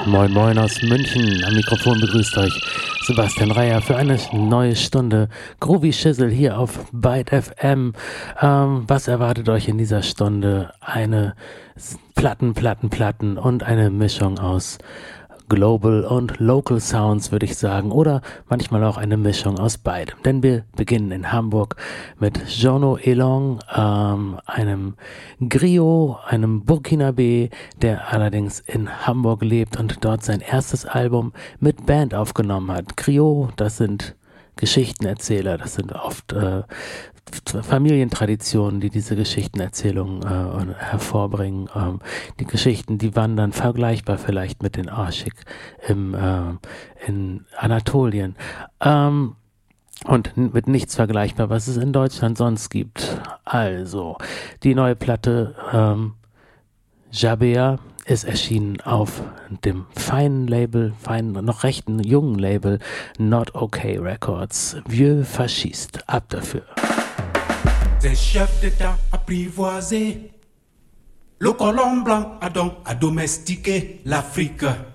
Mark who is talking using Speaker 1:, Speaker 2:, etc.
Speaker 1: Moin Moin aus München. Am Mikrofon begrüßt euch Sebastian Reier für eine neue Stunde Groovy Schissel hier auf Byte FM. Was erwartet euch in dieser Stunde? Eine Platten und eine Mischung aus Global und Local Sounds, würde ich sagen, oder manchmal auch eine Mischung aus beidem. Denn wir beginnen in Hamburg mit Jono Elong, einem Griot, einem Burkinabé, der allerdings in Hamburg lebt und dort sein erstes Album mit Band aufgenommen hat. Griot, das sind Geschichtenerzähler, das sind oft Familientraditionen, die diese Geschichtenerzählungen hervorbringen. Die Geschichten, die wandern vergleichbar vielleicht mit den Aşık in Anatolien. Und mit nichts vergleichbar, was es in Deutschland sonst gibt. Also, die neue Platte Jabea ist erschienen auf dem feinen Label, noch recht jungen Label Not Okay Records. Vieux Faschist, ab dafür.
Speaker 2: Ces chefs d'État apprivoisés, le colon blanc a donc domestiqué l'Afrique.